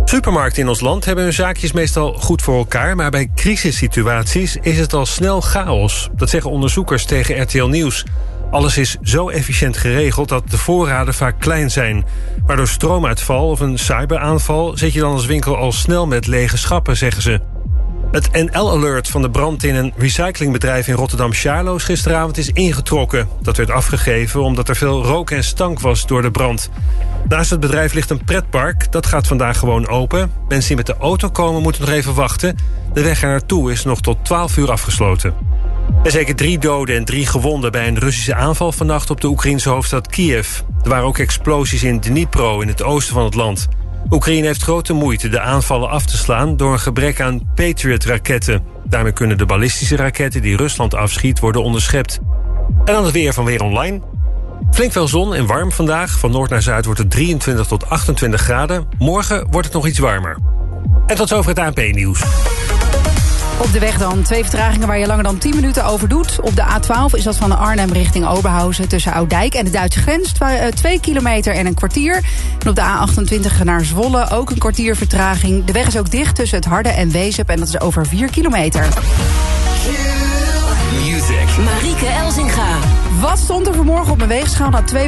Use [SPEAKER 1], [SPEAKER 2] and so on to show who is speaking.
[SPEAKER 1] Supermarkten in ons land hebben hun zaakjes meestal goed voor elkaar, maar bij crisissituaties is het al snel chaos. Dat zeggen onderzoekers tegen RTL Nieuws. Alles is zo efficiënt geregeld dat de voorraden vaak klein zijn. Maar door stroomuitval of een cyberaanval zit je dan als winkel al snel met lege schappen, zeggen ze. Het NL-alert van de brand in een recyclingbedrijf in Rotterdam-Charloes gisteravond is ingetrokken. Dat werd afgegeven omdat er veel rook en stank was door de brand. Naast het bedrijf ligt een pretpark. Dat gaat vandaag gewoon open. Mensen die met de auto komen moeten nog even wachten. De weg er naartoe is nog tot 12 uur afgesloten. Er zeker 3 doden en 3 gewonden bij een Russische aanval vannacht op de Oekraïnse hoofdstad Kiev. Er waren ook explosies in Dnipro in het oosten van het land. Oekraïne heeft grote moeite de aanvallen af te slaan door een gebrek aan Patriot-raketten. Daarmee kunnen de ballistische raketten die Rusland afschiet worden onderschept. En dan het weer van Weer Online. Flink veel zon en warm vandaag. Van noord naar zuid wordt het 23 tot 28 graden. Morgen wordt het nog iets warmer. En tot zover het ANP-nieuws.
[SPEAKER 2] Op de weg dan 2 vertragingen waar je langer dan 10 minuten over doet. Op de A12 is dat van Arnhem richting Oberhausen tussen Oudijk en de Duitse grens. 2 kilometer en een kwartier. En op de A28 naar Zwolle ook een kwartier vertraging. De weg is ook dicht tussen het Harde en Wezep en dat is over 4 kilometer.
[SPEAKER 3] Marieke Elsinga.
[SPEAKER 2] Wat stond er vanmorgen op mijn weegschaal na 2